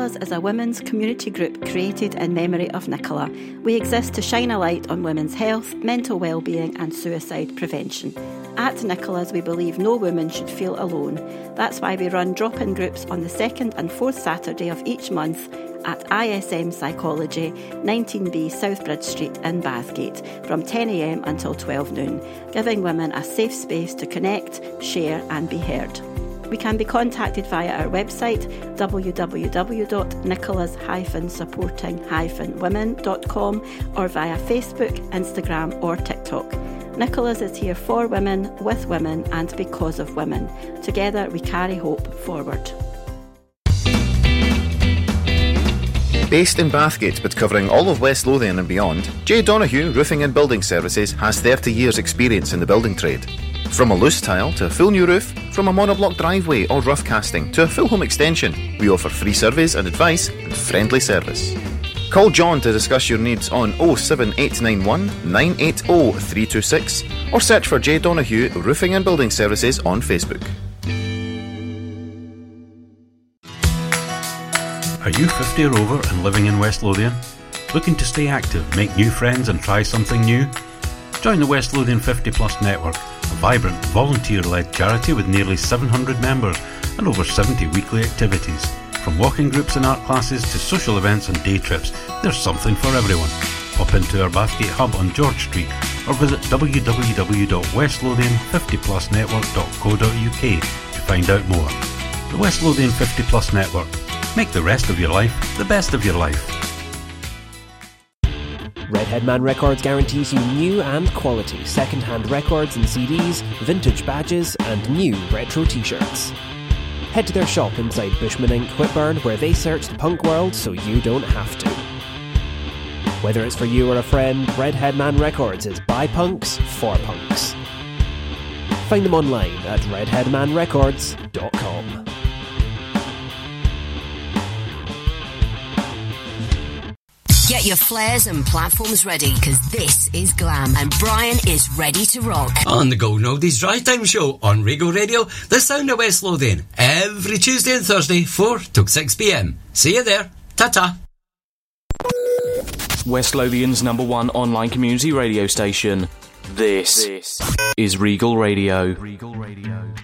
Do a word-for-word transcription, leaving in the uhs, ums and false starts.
Nicholas is a women's community group created in memory of Nicola. We exist to shine a light on women's health, mental well-being and suicide prevention. At Nicholas, we believe no woman should feel alone. That's why we run drop-in groups on the second and fourth Saturday of each month at I S M Psychology, nineteen B South Bridge Street in Bathgate, from ten a m until twelve noon, giving women a safe space to connect, share and be heard. We can be contacted via our website w w w dot nicholas dash supporting dash women dot com or via Facebook, Instagram or TikTok. Nicholas is here for women, with women and because of women. Together we carry hope forward. Based in Bathgate but covering all of West Lothian and beyond, J Donoghue Roofing and Building Services has thirty years experience in the building trade. From a loose tile to a full new roof, from a monoblock driveway or rough casting to a full home extension, we offer free surveys and advice and friendly service. Call John to discuss your needs on oh seven eight nine one, nine eight oh, three two six or search for J Donoghue Roofing and Building Services on Facebook. Are you fifty or over and living in West Lothian? Looking to stay active, make new friends and try something new? Join the West Lothian fifty plus network, a vibrant, volunteer-led charity with nearly seven hundred members and over seventy weekly activities. From walking groups and art classes to social events and day trips, there's something for everyone. Pop into our Bathgate hub on George Street or visit w w w dot west lothian fifty plus network dot co dot u k to find out more. The West Lothian fifty plus network. Make the rest of your life the best of your life. Redhead Man Records guarantees you new and quality second-hand records and C Ds, vintage badges and new retro t-shirts. Head to their shop inside Bushman Incorporated. Whitburn where they search the punk world so you don't have to. Whether it's for you or a friend, Redhead Man Records is by punks for punks. Find them online at redhead man records dot com. Get your flares and platforms ready, because this is Glam and Brian is ready to rock. On the Golden Oldies Drive Time Show on Rego Radio, the sound of West Lothian, every Tuesday and Thursday, four till six p m. See you there. Ta-ta. West Lothian's number one online community radio station. This, this is Regal Radio. Regal Radio.